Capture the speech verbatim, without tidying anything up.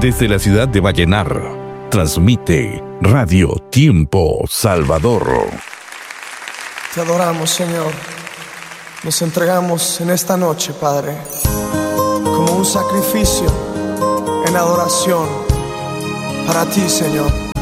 Desde la ciudad de Vallenar, transmite Radio Tiempo Salvador. Te adoramos, Señor. Nos entregamos en esta noche, Padre, como un sacrificio en adoración para ti, Señor.